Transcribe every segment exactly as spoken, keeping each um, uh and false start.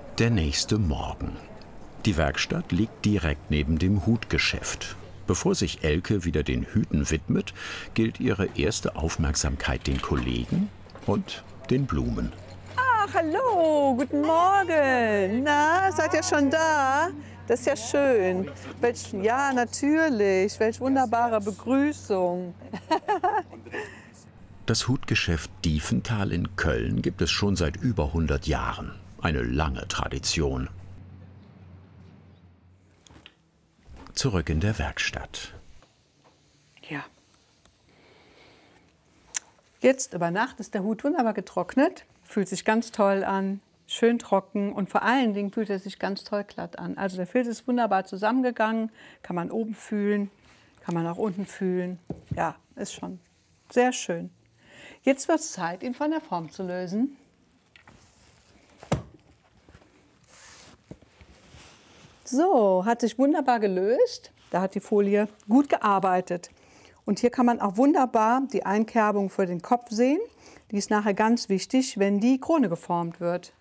Der nächste Morgen. Die Werkstatt liegt direkt neben dem Hutgeschäft. Bevor sich Elke wieder den Hüten widmet, gilt ihre erste Aufmerksamkeit den Kollegen und den Blumen. Ach, hallo, guten Morgen. Na, seid ihr schon da? Das ist ja schön. Welch, ja, natürlich. Welch wunderbare Begrüßung. Das Hutgeschäft Diefenthal in Köln gibt es schon seit über hundert Jahren. Eine lange Tradition. Zurück in der Werkstatt. Ja. Jetzt über Nacht ist der Hut wunderbar getrocknet. Fühlt sich ganz toll an, schön trocken und vor allen Dingen fühlt er sich ganz toll glatt an. Also der Filz ist wunderbar zusammengegangen, kann man oben fühlen, kann man auch unten fühlen. Ja, ist schon sehr schön. Jetzt wird es Zeit, ihn von der Form zu lösen. So, hat sich wunderbar gelöst. Da hat die Folie gut gearbeitet. Und hier kann man auch wunderbar die Einkerbung für den Kopf sehen. Die ist nachher ganz wichtig, wenn die Krone geformt wird.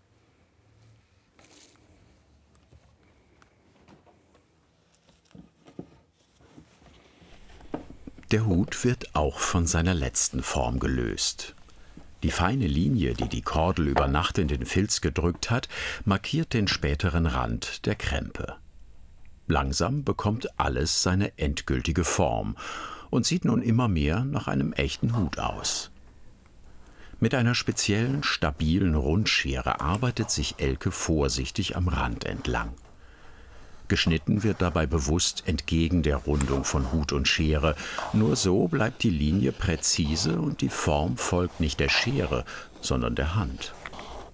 Der Hut wird auch von seiner letzten Form gelöst. Die feine Linie, die die Kordel über Nacht in den Filz gedrückt hat, markiert den späteren Rand der Krempe. Langsam bekommt alles seine endgültige Form und sieht nun immer mehr nach einem echten Hut aus. Mit einer speziellen, stabilen Rundschere arbeitet sich Elke vorsichtig am Rand entlang. Geschnitten wird dabei bewusst entgegen der Rundung von Hut und Schere. Nur so bleibt die Linie präzise und die Form folgt nicht der Schere, sondern der Hand.